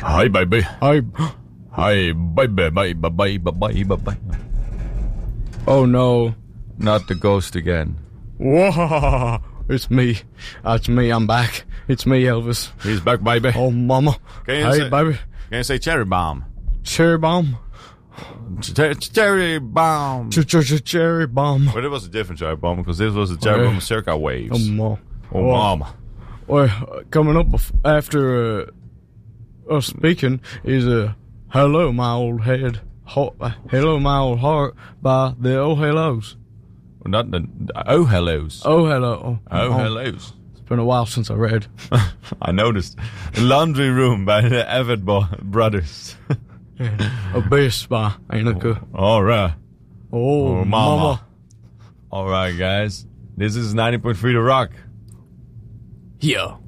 Hi, baby. Hi. Hi, baby. Oh no. Not the ghost again. Whoa. It's me. It's me. I'm back. It's me, Elvis. He's back, baby. Oh, mama. Hey, baby. Can you say cherry bomb? Cherry bomb. Cherry bomb. Cherry bomb. But it was a different cherry bomb because this was a cherry bomb circa waves. Oh, mama. Oh, mama. Well, coming up after us speaking is Hello, My Old Head. Hello, My Old Heart by the Oh Hellos. Not the Oh Hellos. Oh, hello. Oh Hellos. It's been a while since I read. I noticed. Laundry Room by the Avett Brothers. Abyss by Annika. All right. Oh, mama. All right, guys. This is 90.3 The Rock. Yeah.